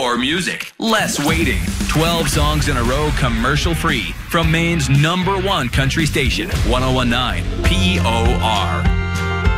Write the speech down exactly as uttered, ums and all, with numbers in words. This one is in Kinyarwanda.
More music, less waiting. twelve songs in a row, commercial-free. From Maine's number one country station, one oh one point nine P O R.